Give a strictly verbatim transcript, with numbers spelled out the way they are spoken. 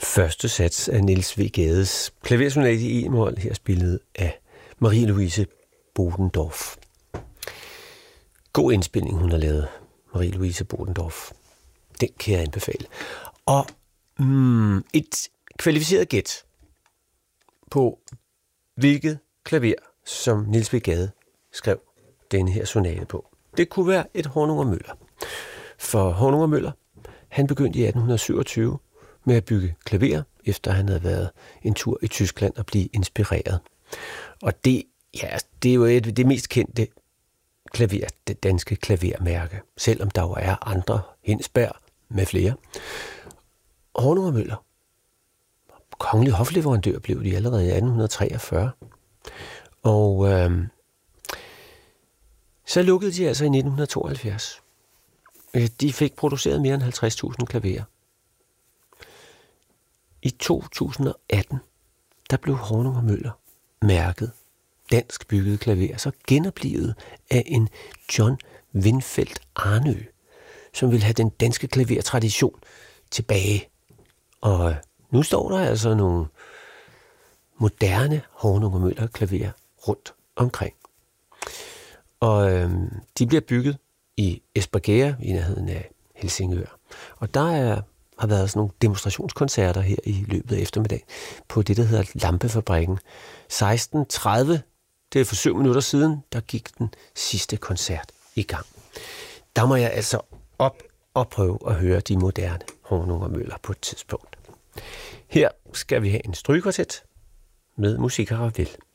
Første sats af Niels W. Gades klaversonate i e-mol, her spillet af Marie-Louise Bodendorf. God indspilning, hun har lavet, Marie-Louise Bodendorf. Den kan jeg anbefale. Og mm, et kvalificeret gæt på, hvilket klaver, som Niels W. Gade skrev denne her sonate på. Det kunne være et Hornung og Møller. For Hornung og Møller, han begyndte i atten syvogtyve med at bygge klaver, efter han havde været en tur i Tyskland og blive inspireret. Og det, ja, det er jo et, det mest kendte klaver, det danske klavermærke, selvom der jo er andre, Hindsberg med flere. Hornung og Møller, kongelig hofleverandør blev de allerede i atten treogfyrre. Og øh, så lukkede de altså i nitten tooghalvfjerds. De fik produceret mere end halvtreds tusind klaverer. I to tusind og atten, der blev Hornung og Møller mærket dansk bygget klaver, så genoplivet af en John Windfeldt Arnø, som ville have den danske klavertradition tilbage. Og nu står der altså nogle moderne Hornung og Møller klaverer rundt omkring. Og øhm, de bliver bygget i Espergærde, i nærheden af Helsingør. Og der er, har været sådan nogle demonstrationskoncerter her i løbet af eftermiddagen på det, der hedder Lampefabrikken. seksten tredive, det er for syv minutter siden, der gik den sidste koncert i gang. Der må jeg altså op og prøve at høre de moderne Hornung og Møller på et tidspunkt. Her skal vi have en strygekvartet med musik og vel.